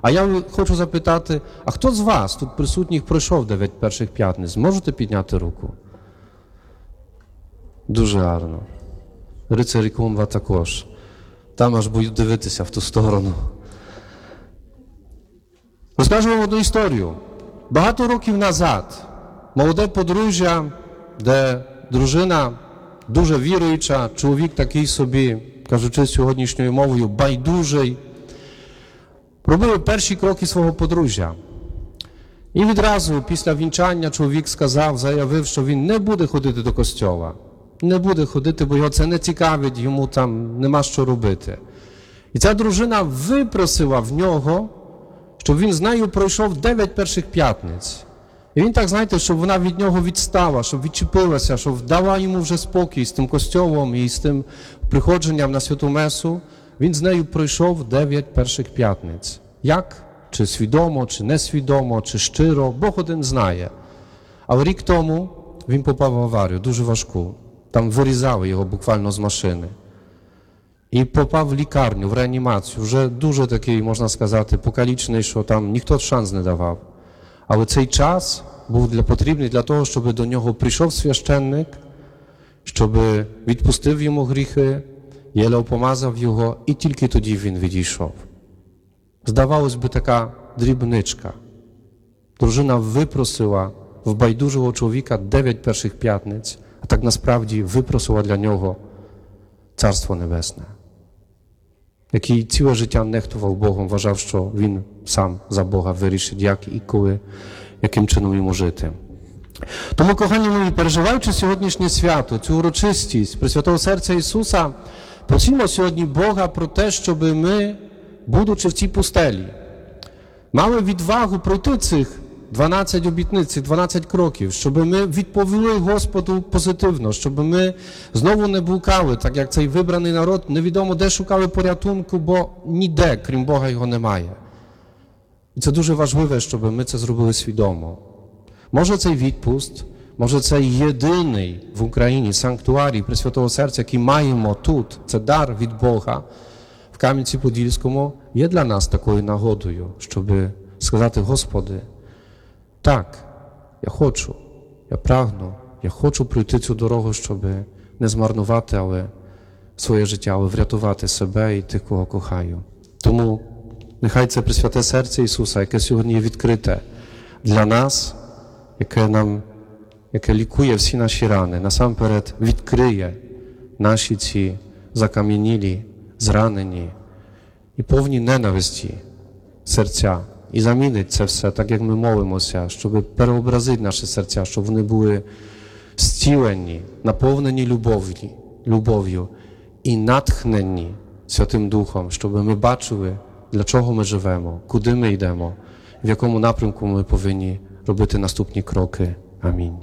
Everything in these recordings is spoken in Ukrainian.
А я хочу запитати, а хто з вас, тут присутніх, пройшов 9 перших п'ятниць? Можете підняти руку? Дуже гарно. Рицарі Клумба також. Там аж будуть дивитися в ту сторону. Розкажу вам одну історію. Багато років назад молоде подружжя, де дружина дуже віруюча, чоловік такий собі, кажучи сьогоднішньою мовою, байдужий, робили перші кроки свого подружжя. І відразу після вінчання чоловік заявив, що він не буде ходити до костьола. Не буде ходити, бо його це не цікавить, йому там нема що робити. І ця дружина випросила в нього, щоб він з нею пройшов 9 перших п'ятниць. І він так, знаєте, щоб вона від нього відстала, щоб відчепилася, щоб дала йому вже спокій з тим костьолом і з тим приходженням на Святу Месу. Він з нею пройшов 9 перших п'ятниць. Як? Чи свідомо, чи несвідомо, чи щиро, Бог один знає. Але рік тому він попав в аварію, дуже важку. Там вирізали його буквально з машини. І попав в лікарню, в реанімацію. Вже дуже такий, можна сказати, покалічений, що там ніхто шанс не давав. Але цей час був потрібний для того, щоб до нього прийшов священник, щоб відпустив йому гріхи, єлео помазав його, і тільки тоді він відійшов. Здавалось би, така дрібничка. Дружина випросила в байдужого чоловіка 9 перших п'ятниць, а так насправді випросила для нього Царство Небесне, який ціле життя нехтував Богом, вважав, що він сам за Бога вирішить, як і коли, яким чином йому жити. Тому, кохані мої, переживаючи сьогоднішнє свято, цю урочистість Пресвятого Серця Ісуса, просимо сьогодні Бога про те, щоб ми, будучи в цій пустелі, мали відвагу пройти цих 12 обітниць, 12 кроків, щоб ми відповіли Господу позитивно, щоб ми знову не блукали, так як цей вибраний народ, невідомо де шукали порятунку, бо ніде, крім Бога, його немає. І це дуже важливо, щоб ми це зробили свідомо. Може цей відпуст, може цей єдиний в Україні санктуарій Пресвятого Серця, який маємо тут, це дар від Бога в Кам'янці-Подільському, є для нас такою нагодою, щоб сказати: Господи, так, я хочу, я прагну, я хочу пройти цю дорогу, щоб не змарнувати своє життя, але врятувати себе і тих, кого кохаю. Тому нехай це Пресвяте Серце Ісуса, яке сьогодні є відкрите для нас, яке лікує всі наші рани, насамперед відкриє наші ці закам'янілі, зранені і повні ненависті серця. І замінить це все, так як ми молимося, щоб переобразити наші серця, щоб вони були зцілені, наповнені любов'ю і натхнені Святим Духом, щоб ми бачили, для чого ми живемо, куди ми йдемо, в якому напрямку ми повинні робити наступні кроки. Амінь.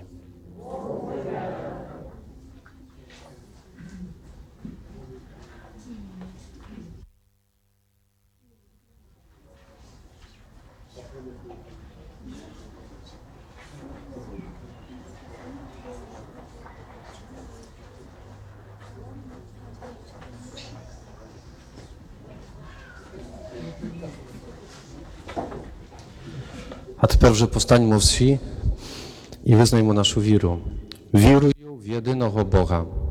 А тепер вже постаньмо всі і визнаємо нашу віру. Вірую в єдиного Бога,